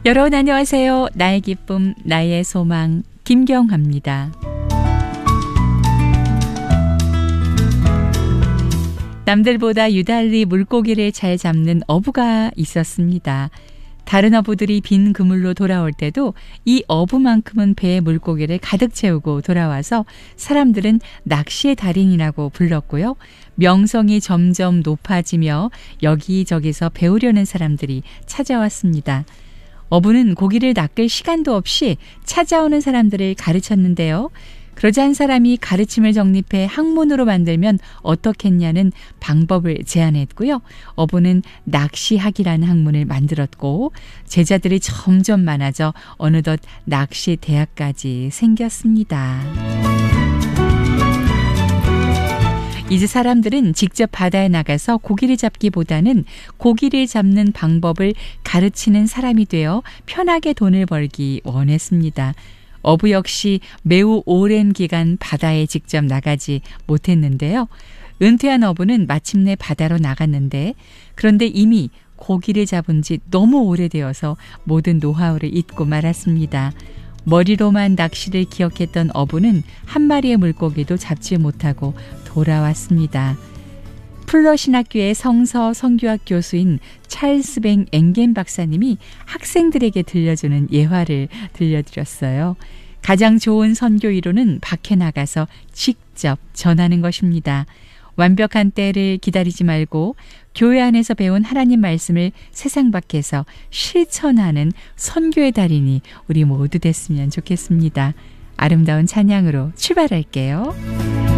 여러분 안녕하세요. 나의 기쁨, 나의 소망 김경화입니다. 남들보다 유달리 물고기를 잘 잡는 어부가 있었습니다. 다른 어부들이 빈 그물로 돌아올 때도 이 어부만큼은 배에 물고기를 가득 채우고 돌아와서 사람들은 낚시의 달인이라고 불렀고요. 명성이 점점 높아지며 여기저기서 배우려는 사람들이 찾아왔습니다. 어부는 고기를 낚을 시간도 없이 찾아오는 사람들을 가르쳤는데요. 그러자 한 사람이 가르침을 정립해 학문으로 만들면 어떻겠냐는 방법을 제안했고요. 어부는 낚시학이라는 학문을 만들었고 제자들이 점점 많아져 어느덧 낚시 대학까지 생겼습니다. 이제 사람들은 직접 바다에 나가서 고기를 잡기보다는 고기를 잡는 방법을 가르치는 사람이 되어 편하게 돈을 벌기 원했습니다. 어부 역시 매우 오랜 기간 바다에 직접 나가지 못했는데요. 은퇴한 어부는 마침내 바다로 나갔는데 그런데 이미 고기를 잡은 지 너무 오래되어서 모든 노하우를 잊고 말았습니다. 머리로만 낚시를 기억했던 어부는 한 마리의 물고기도 잡지 못하고 돌아왔습니다. 풀러 신학교의 성서 성교학 교수인 찰스 뱅 앵겐 박사님이 학생들에게 들려주는 예화를 들려드렸어요. 가장 좋은 선교 이론은 밖에 나가서 직접 전하는 것입니다. 완벽한 때를 기다리지 말고 교회 안에서 배운 하나님 말씀을 세상 밖에서 실천하는 선교의 달인이 우리 모두 됐으면 좋겠습니다. 아름다운 찬양으로 출발할게요.